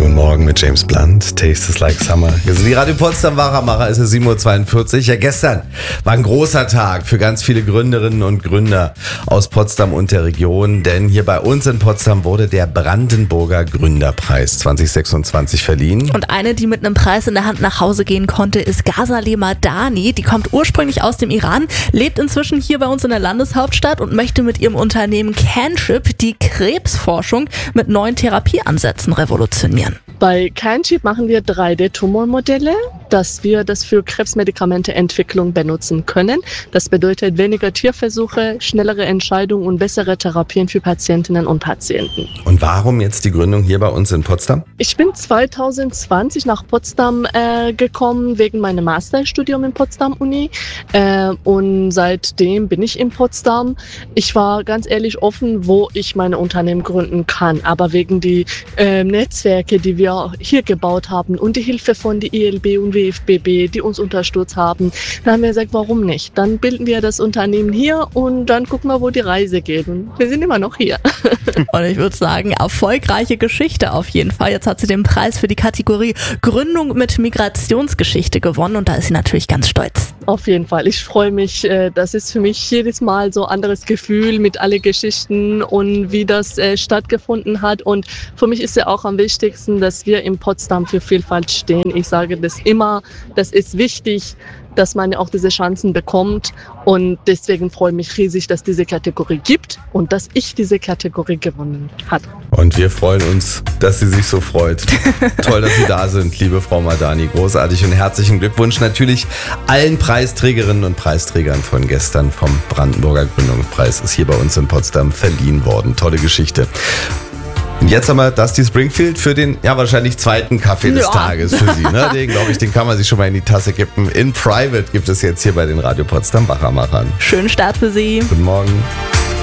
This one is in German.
Guten Morgen mit James Blunt, Tastes Like Summer. Wir sind die Radio Potsdam Wachmacher, es ist 7.42 Uhr. Ja, gestern war ein großer Tag für ganz viele Gründerinnen und Gründer aus Potsdam und der Region, denn hier bei uns in Potsdam wurde der Brandenburger Gründerpreis 2026 verliehen. Und eine, die mit einem Preis in der Hand nach Hause gehen konnte, ist Ghazaleh Madani. Die kommt ursprünglich aus dem Iran, lebt inzwischen hier bei uns in der Landeshauptstadt und möchte mit ihrem Unternehmen CanChip die Krebsforschung mit neuen Therapieansätzen revolutionieren. Bei CanChip machen wir 3D-Tumormodelle, dass wir das für Krebsmedikamenteentwicklung benutzen können. Das bedeutet weniger Tierversuche, schnellere Entscheidungen und bessere Therapien für Patientinnen und Patienten. Und warum jetzt die Gründung hier bei uns in Potsdam? Ich bin 2020 nach Potsdam gekommen wegen meinem Masterstudium in Potsdam Uni und seitdem bin ich in Potsdam. Ich war ganz ehrlich offen, wo ich meine Unternehmen gründen kann, aber wegen die Netzwerke, die wir hier gebaut haben und die Hilfe von der ILB und WFBB, die uns unterstützt haben, dann haben wir gesagt, warum nicht? Dann bilden wir das Unternehmen hier und dann gucken wir, wo die Reise geht. Und wir sind immer noch hier. Und ich würde sagen, erfolgreiche Geschichte auf jeden Fall. Jetzt hat sie den Preis für die Kategorie Gründung mit Migrationsgeschichte gewonnen und da ist sie natürlich ganz stolz. Auf jeden Fall. Ich freue mich. Das ist für mich jedes Mal so ein anderes Gefühl mit alle Geschichten und wie das stattgefunden hat. Und für mich ist ja auch am wichtigsten, dass wir in Potsdam für Vielfalt stehen. Ich sage das immer, das ist wichtig, dass man auch diese Chancen bekommt. Und deswegen freue ich mich riesig, dass diese Kategorie gibt und dass ich diese Kategorie gewonnen habe. Und wir freuen uns, dass sie sich so freut. Toll, dass Sie da sind, liebe Frau Madani. Großartig und herzlichen Glückwunsch natürlich allen Preisträgerinnen und Preisträgern von gestern vom Brandenburger Gründungspreis. Ist hier bei uns in Potsdam verliehen worden. Tolle Geschichte. Und jetzt haben wir Dusty Springfield für den, ja, wahrscheinlich zweiten Kaffee des Tages für Sie. Ne? Den, glaube ich, den kann man sich schon mal in die Tasse kippen. In Private gibt es jetzt hier bei den Radio Potsdam Wachmachern. Schönen Start für Sie. Guten Morgen.